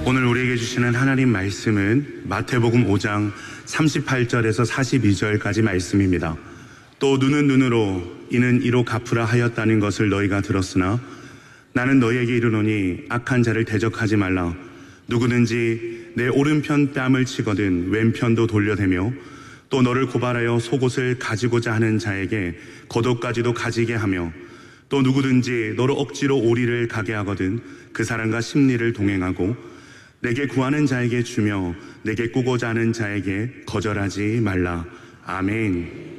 오늘 우리에게 주시는 하나님 말씀은 마태복음 5장 38절에서 42절까지 말씀입니다. 또 눈은 눈으로 이는 이로 갚으라 하였다는 것을 너희가 들었으나 나는 너희에게 이르노니 악한 자를 대적하지 말라. 누구든지 내 오른편 뺨을 치거든 왼편도 돌려대며 또 너를 고발하여 속옷을 가지고자 하는 자에게 겉옷까지도 가지게 하며 또 누구든지 너를 억지로 오리를 가게 하거든 그 사람과 심리를 동행하고 내게 구하는 자에게 주며 내게 꾸고자 하는 자에게 거절하지 말라. 아멘.